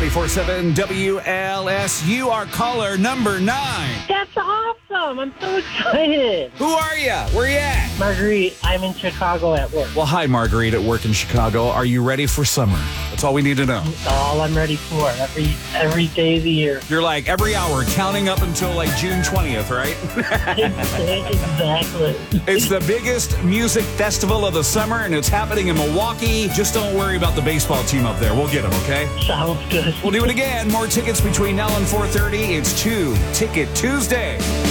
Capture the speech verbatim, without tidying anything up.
ninety-four point seven W L S U, our caller number nine. That's awesome. I'm so excited. Who are you? Where you at? Marguerite, I'm in Chicago at work. Well, hi, Marguerite at work in Chicago. Are you ready for summer? That's all we need to know. That's all I'm ready for every every day of the year. You're like every hour counting up until like June twentieth, right? Exactly. It's the biggest music festival of the summer, and it's happening in Milwaukee. Just don't worry about the baseball team up there. We'll get them, okay? Sounds good. We'll do it again. More tickets between now and four thirty. It's two Ticket Tuesday.